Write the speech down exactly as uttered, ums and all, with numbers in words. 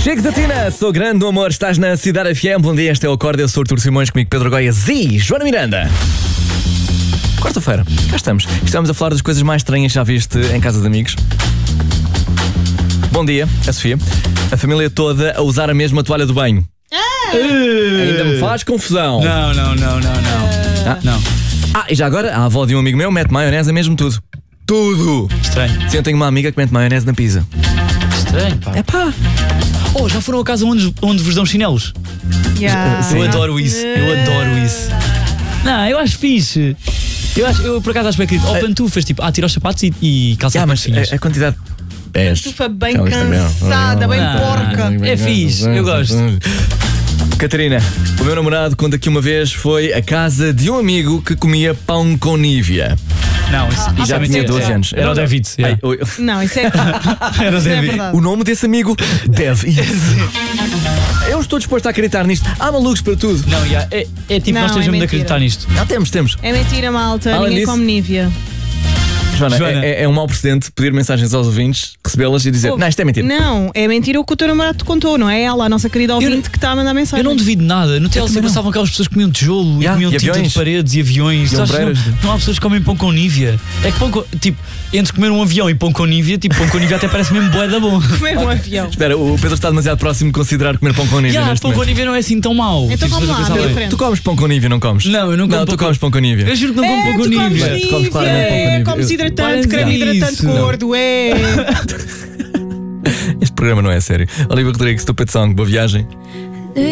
Chega da Tina, sou grande do amor, estás na Cidade F M. Bom dia, este é o Acorda, eu sou Artur Simões, comigo Pedro Goiás e Joana Miranda. Quarta-feira, cá estamos. Estamos a falar das coisas mais estranhas que já viste em casa de amigos. Bom dia, a Sofia. A família toda a usar a mesma toalha do banho. Ah! Ainda me faz confusão. Não, não, não, não, não. Ah. Não. Ah, e já agora, a avó de um amigo meu mete maionese a mesmo tudo. Tudo! Estranho. Sim, eu tenho uma amiga que mete maionese na pizza. Estranho, pá. É pá! Oh, já foram a casa onde, onde vos dão chinelos? Yeah. Eu adoro isso, eu adoro isso. Não, eu acho fixe. Eu, acho, eu por acaso acho bem querido. Ou pantufas, tipo, ah, tira os sapatos e, e calça Ah, as mas pantufinhas. a, a quantidade. dez. Pantufa bem Aquela Instagram. cansada, bem Ah, porca. é fixe, eu gosto. Catarina, o meu namorado conta que uma vez foi à casa de um amigo que comia pão com nívea. Não, isso, E isso já é tinha mentira. doze É. anos. Era o David. yeah. Ai, oi. Não, isso é, Era o isso é David. verdade. O nome desse amigo deve. Eu estou disposto a acreditar nisto. Há malucos para tudo. Não, yeah, é, é tipo, Não, nós temos é mesmo de mentira. acreditar nisto. Não, temos, temos. É mentira, malta. Além Ninguém disso- come Nívea. Joana, Joana. É, é um mau precedente pedir mensagens aos ouvintes, recebê-las e dizer: Ouve, não, isto é mentira. Não, é mentira o que o teu namorado te contou, não é ela, a nossa querida ouvinte, que está a mandar mensagem. Eu não duvido nada. No T L C também não. passavam aquelas pessoas que comiam tijolo Yeah, e comiam e tinta aviões. de paredes e aviões. E Tu achas que ombreiras. não, não há pessoas que comem pão com Nívea. É que pão com, tipo, entre comer um avião e pão com Nívea, tipo, pão com Nívea até parece mesmo bué da bom. Comer um avião. Espera, o Pedro está demasiado próximo de considerar comer pão com nívea Yeah, neste pão com momento. Nívea não é assim tão mau. Então Tipo, vamos se lá, eu pensar dê bem. frente. Tu comes pão com nívea, não comes? Não, eu não como Não, pão tu com- comes pão com nívea. Eu juro que não como É, pão com tu comes Nívea. Tu comes claramente pão com Nívea, Nívea. comes hidratante, Parece creme hidratante isso. gordo, é. Este programa não é sério. Olivia Rodrigues, Stupid Song, boa viagem.